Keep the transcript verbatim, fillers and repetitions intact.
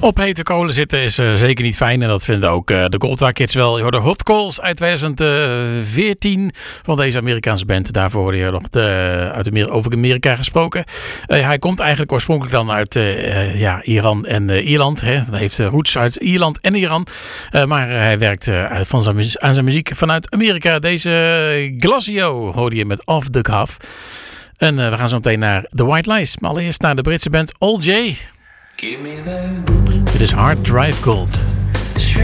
Op hete kolen zitten is uh, zeker niet fijn. En dat vinden ook uh, de Goldwyn Kids wel. Je hoorde Hot Calls uit twintig veertien van deze Amerikaanse band. Daarvoor hoorde je nog de, uit Amerika, over Amerika gesproken. Uh, hij komt eigenlijk oorspronkelijk dan uit uh, ja, Iran en uh, Ierland. Hè. Hij heeft uh, roots uit Ierland en Iran. Uh, maar uh, hij werkt uh, van zijn, aan zijn muziek vanuit Amerika. Deze uh, Glasio hoorde je met Off the Cuff. En uh, we gaan zo meteen naar The White Lies. Maar allereerst naar de Britse band All J. Dit is Hard Drive Gold. Sure.